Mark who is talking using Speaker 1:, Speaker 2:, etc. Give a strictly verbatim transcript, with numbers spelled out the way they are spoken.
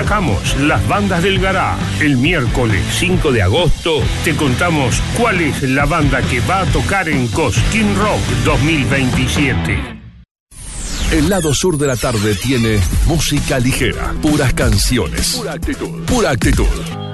Speaker 1: destacamos las bandas del garage. El miércoles cinco de agosto te contamos cuál es la banda que va a tocar en Cosquín Rock dos mil veintisiete.
Speaker 2: El lado sur de la tarde tiene música ligera, puras canciones,
Speaker 3: Pura actitud.
Speaker 2: pura actitud.